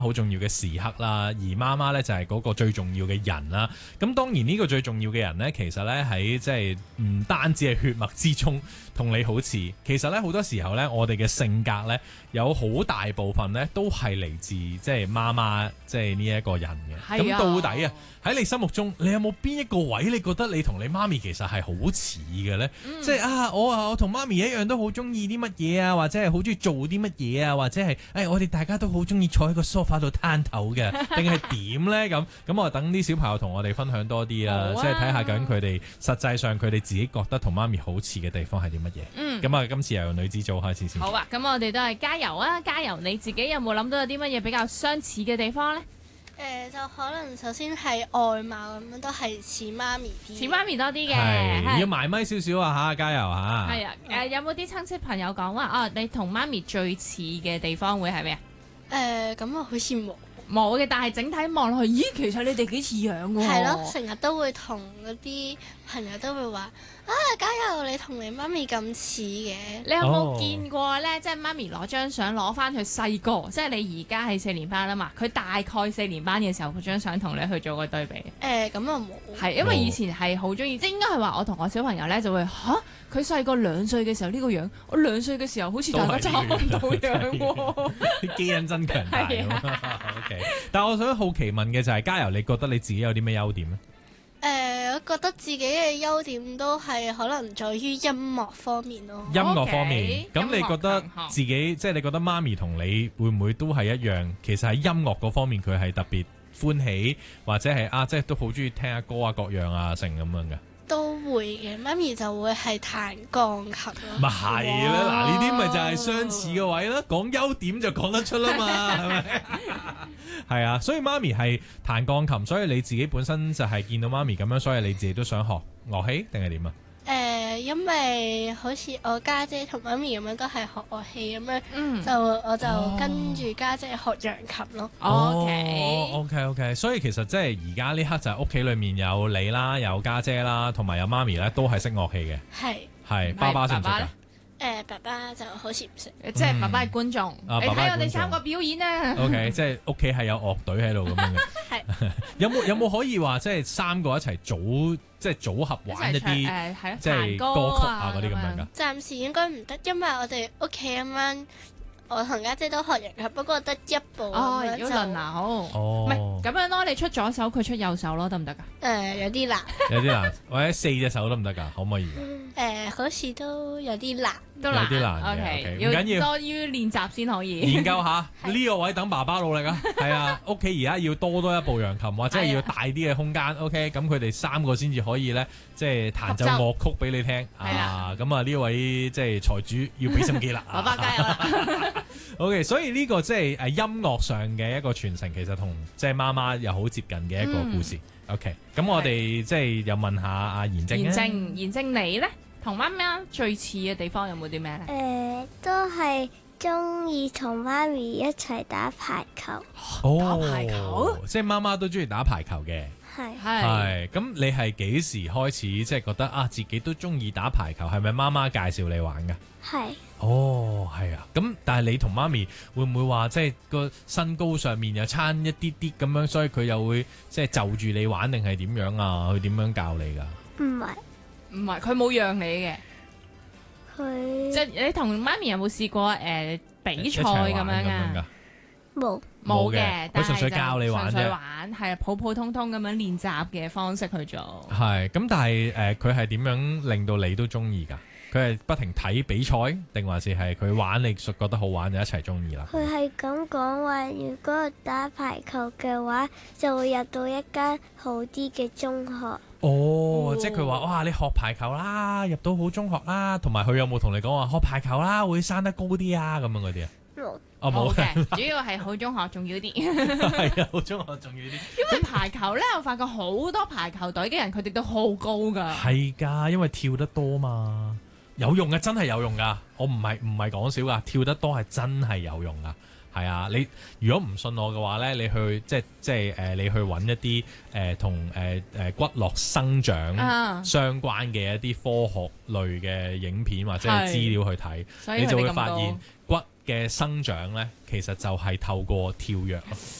好重要嘅時刻啦，而媽媽呢就係嗰個最重要嘅人啦。咁當然呢個最重要嘅人呢，其實呢喺即係唔單止係血脈之中同你好似，其實呢好多時候呢，我哋嘅性格呢，有好大部分呢都係嚟自即係媽媽即係呢一個人嘅。咁到底啊喺你心目中，你有冇邊一個位你覺得你同你媽咪其實係好似嘅呢？即係我同媽咪一樣都好中意啲乜嘢啊，或者係好中意做啲乜嘢啊，或者係我哋大家都好中意坐喺個梳化度攤頭嘅，定係點呢？咁我等啲小朋友同我哋分享多啲啦，即係睇下究竟佢哋實際上佢哋自己覺得同媽咪好似嘅地方係啲乜嘢。咁今次由女子組開始先。 好啊，咁我哋都係加油啊！加油！你自己有冇諗到有啲乜嘢比較相似嘅地方呢？ 就可能首先係外貌咁樣都係似媽咪啲， 似媽咪多啲嘅， 係要埋咪少少啊嚇！加油嚇！ 係啊，有冇啲親戚朋友講話你同媽咪最似嘅地方會係咩啊？ 咁啊好似冇嘅，但係整體望落去，咦，其實你哋幾似樣喎。 係咯，成日都會同嗰啲朋友都會話加油，你同你媽咪咁似嘅。 你有冇見過呢？即係媽咪攞張相攞翻去細個，即係你而家係4年班啦嘛，佢大概4年班嘅時候嗰張相同你去做個對比。 咁啊冇。 係因為以前係好中意，即係應該係話我同我小朋友呢就會佢細個2歲嘅時候呢個樣，我2歲嘅時候好似大家差唔多樣喎。 啲基因真強大OK， 但係我想好奇問嘅就係，嘉柔，你覺得你自己有啲咩優點呢？ 我覺得自己嘅優點都係可能在於音樂方面咯。 音樂方面，咁你覺得自己即係你覺得媽咪同你會唔會都係一樣？其實喺音樂嗰方面佢係特別歡喜，或者係即係都好中意聽下歌啊各樣啊成咁樣嘅。都會嘅，媽咪就會係彈鋼琴咯。 咪係啦，嗱呢啲咪就係相似嘅位啦，講優點就講得出啦嘛，係咪？係啊，所以媽咪係彈鋼琴，所以你自己本身就係見到媽咪咁樣，所以你自己都想學樂器定係點啊？ 因為好似我家姐同媽咪咁樣都係學樂器咁樣，我就跟住家姐學揚琴咯。 OK， 所以其實即係而家呢刻就係屋企裏面有你啦，有家姐啦，同埋有媽咪咧，都係識樂器嘅。係爸爸識唔識㗎？ 爸爸就好似唔識， 即係爸爸係觀眾。你睇我哋3個表演啊 ！OK， 即係屋企係有樂隊喺度咁樣嘅。係有冇可以話即係3個一齊組合玩一啲即係歌曲啊嗰啲咁樣㗎？ 暫時應該唔得，因為我哋屋企咁樣。我同家姐都學揚琴，不過得一部咁樣就輪流。唔係咁樣咯，你出左手，佢出右手咯，得唔得㗎？ 有啲難。 有啲難，或者4隻手得唔得㗎？可唔可以？ 好似都有啲難。 有啲難嘅，OK，唔緊要， 多於練習先可以。 研究下呢個位等爸爸努力啊！係啊，屋企而家要多一部揚琴，或者係要大啲嘅空間。OK，咁佢哋3個先至可以咧，即係彈奏樂曲俾你聽。咁啊呢位即係財主要俾心機啦。 爸爸加油啦 ！OK，所以呢個即係音樂上嘅一個傳承，其實同即係媽媽又好接近嘅一個故事。OK，咁我哋即係又問下阿妍晶。 妍晶你咧？同媽媽最似嘅地方有冇啲咩咧？ 都係中意同媽咪一齊打排球。 打排球？ 即係媽媽都中意打排球嘅。係。咁你係幾時開始即係覺得自己都中意打排球？係咪媽媽介紹你玩㗎？ 係。 係啊。咁但係你同媽咪會唔會話即係個身高上面又差一啲啲咁樣，所以佢又會即係就住你玩定係點樣啊？佢點樣教你㗎？ 唔係， 佢冇讓你嘅。 即係你同媽咪有冇試過比賽咁樣啊？冇嘅， 佢純粹教你玩啫。 純粹玩係普普通通咁樣練習嘅方式去做。 係咁，但係佢係點樣令到你都中意㗎？佢係不停睇比賽，定還是係佢玩你覺得好玩就一齊中意啦？ 佢係咁講話，如果打排球嘅話，就會入到一間好啲嘅中學。 即係佢話哇，你學排球啦，入到好中學啦，同埋佢有冇同你講話學排球啦會生得高啲啊咁樣嗰啲啊？冇嘅，主要係好中學重要啲。 係啊，好中學重要啲。 因為排球咧，我發覺好多排球隊嘅人，佢哋都好高㗎。 係㗎，因為跳得多嘛，有用嘅，真係有用㗎。我唔係講笑㗎，跳得多係真係有用㗎。係啊，你如果唔信我嘅話咧，你去你去揾一啲同骨骼生長相關嘅一啲科學類嘅影片或者係資料去睇，你就會發現骨嘅生長呢，其實就係透過跳躍咯。